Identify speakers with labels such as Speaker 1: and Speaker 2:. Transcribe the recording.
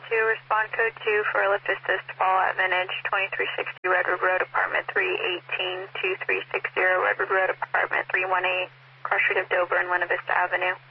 Speaker 1: respond code 2 for a lift assist fall at Vintage, 2360 Redwood Road, apartment 318, 2360 Redwood Road, apartment 318, cross street of Dover and Buena Vista Avenue.